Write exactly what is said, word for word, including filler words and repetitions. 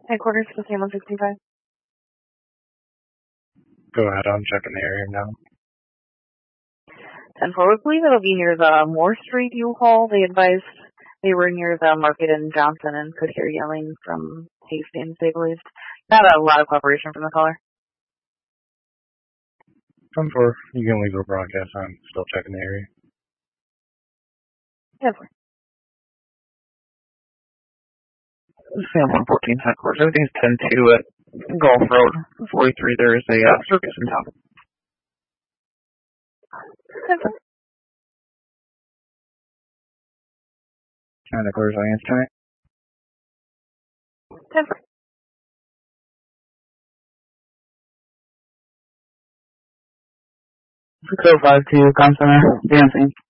Headquarters for Sam one sixty-five. Go ahead, I'm checking the area now. ten forward, please. It'll be near the Moore Street U-Haul. They advised they were near the market in Johnson and could hear yelling from Hastings, they believed. Not a lot of cooperation from the caller. ten four, you can leave a broadcast. I'm still checking the area. ten four. Sam one fourteen headquarters. Everything's ten two at Gulf Road. forty-three, there is a uh, circus in town. ten four. Santa Claus audience tonight. ten four. six oh five two, Con Center, dancing.